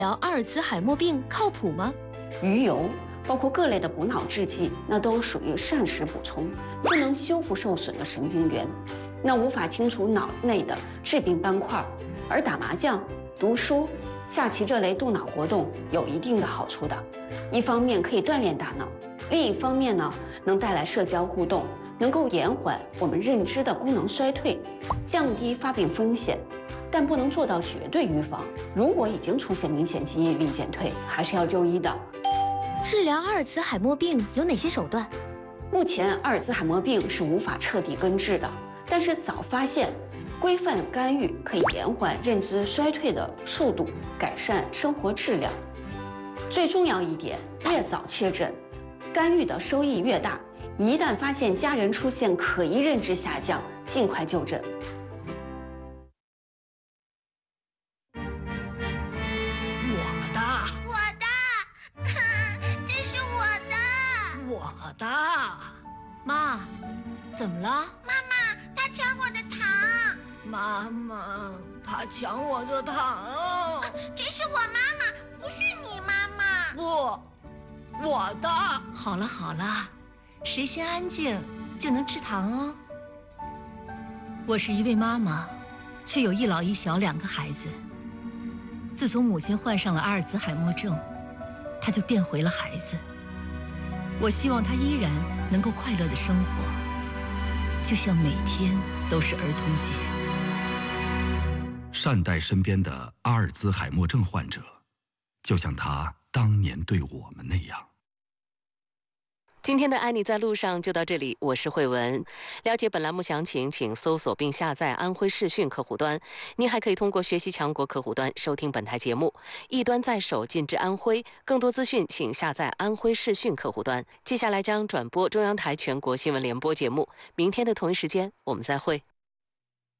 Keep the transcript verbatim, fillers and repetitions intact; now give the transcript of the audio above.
疗阿尔兹海默病靠谱吗？ 鱼油包括各类的补脑制剂，那都属于膳食补充，不能修复受损的神经元，那无法清除脑内的致病斑块。而打麻将、读书、下棋这类动脑活动有一定的好处的，一方面可以锻炼大脑，另一方面呢，能带来社交互动，能够延缓我们认知的功能衰退，降低发病风险，但不能做到绝对预防。如果已经出现明显记忆力减退，还是要就医的。 治疗阿尔兹海默病有哪些手段？ 目前阿尔兹海默病是无法彻底根治的，但是早发现、规范干预可以延缓认知衰退的速度，改善生活质量。最重要一点，越早确诊，干预的收益越大。一旦发现家人出现可疑认知下降，尽快就诊。 我的， 我的，这是我的， 我的。 妈，怎么了？ 妈妈，他抢我的糖。 妈妈，他抢我的糖。 这是我妈妈，不是你妈妈。 不，我的。 好了好了，谁先安静就能吃糖哦。我是一位妈妈，却有一老一小两个孩子。自从母亲患上了阿尔兹海默症，她就变回了孩子。我希望她依然能够快乐地生活，就像每天都是儿童节。 善待身边的阿尔兹海默症患者，就像他当年对我们那样。 今天的安妮在路上就到这里，我是慧文。了解本栏目详情，请搜索并下载安徽视讯客户端。您还可以通过学习强国客户端收听本台节目。一端在手，进至安徽。更多资讯请下载安徽视讯客户端。接下来将转播中央台全国新闻联播节目。明天的同一时间，我们再会。